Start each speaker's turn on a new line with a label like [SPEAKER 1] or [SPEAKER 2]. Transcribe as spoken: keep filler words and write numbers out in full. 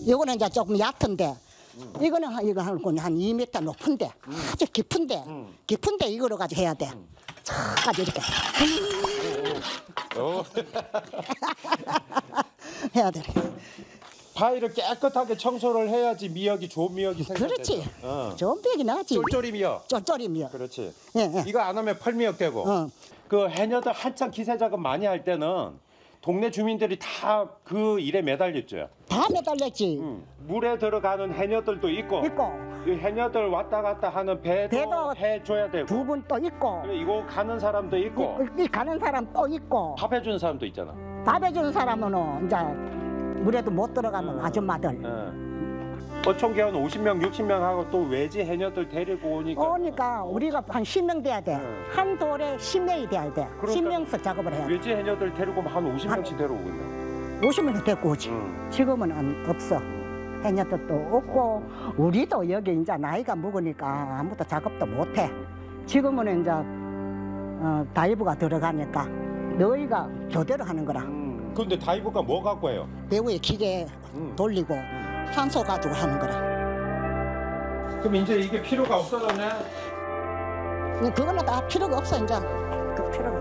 [SPEAKER 1] 이거는 이제 조금 얕은데 이거는 한 이거 한 한 이 미터 높은데 아주 깊은데 깊은데 이거로 가지고 해야 돼. 아주 이렇게
[SPEAKER 2] 어.
[SPEAKER 1] 해야 돼.
[SPEAKER 2] 바위를 깨끗하게 청소를 해야지 미역이 좋은 미역이 생겨요.
[SPEAKER 1] 그렇지.
[SPEAKER 2] 어.
[SPEAKER 1] 좋은 벽이 나지.
[SPEAKER 2] 쫄쫄이 미역.
[SPEAKER 1] 쫄쫄이 미역.
[SPEAKER 2] 그렇지.
[SPEAKER 1] 예, 예.
[SPEAKER 2] 이거 안 하면 펄미역 되고.
[SPEAKER 1] 어.
[SPEAKER 2] 그 해녀들 한창 기세 작업 많이 할 때는 동네 주민들이 다 그 일에 매달렸죠.
[SPEAKER 1] 다 매달렸지.
[SPEAKER 2] 음. 물에 들어가는 해녀들도 있고,
[SPEAKER 1] 있고
[SPEAKER 2] 이 해녀들 왔다 갔다 하는 배도,
[SPEAKER 1] 배도
[SPEAKER 2] 해줘야 되고,
[SPEAKER 1] 두 분 또 있고
[SPEAKER 2] 그리고 이거 가는 사람도 있고,
[SPEAKER 1] 이, 이 가는 사람 또 있고
[SPEAKER 2] 밥 해주는 사람도 있잖아.
[SPEAKER 1] 밥 해주는 사람은 이제 물에도 못 들어가는
[SPEAKER 2] 음.
[SPEAKER 1] 아줌마들
[SPEAKER 2] 예. 어촌 개원 오십 명, 육십 명 하고 또 외지 해녀들 데리고 오니까.
[SPEAKER 1] 오니까 우리가 한 십 명 돼야 돼.
[SPEAKER 2] 음.
[SPEAKER 1] 한 돌에 십 명이 돼야 돼.
[SPEAKER 2] 그러니까
[SPEAKER 1] 십 명씩 작업을 해야 돼.
[SPEAKER 2] 외지 해녀들 데리고 오면 한 오십 명씩 데려오고 있네.
[SPEAKER 1] 오십 명이 데리고 오지.
[SPEAKER 2] 음.
[SPEAKER 1] 지금은 안- 없어. 해녀들도 없고 우리도 여기 이제 나이가 먹으니까 아무도 작업도 못해. 지금은 이제 어, 다이브가 들어가니까 너희가 교대로 하는 거라.
[SPEAKER 2] 음. 근데 다이브가 뭐 갖고 해요?
[SPEAKER 1] 배우의 기계
[SPEAKER 2] 음.
[SPEAKER 1] 돌리고 산소 가지고 하는 거라.
[SPEAKER 2] 그럼 이제 이게 필요가 없어졌네?
[SPEAKER 1] 그거는 다 필요가 없어 이제. 그 필요가.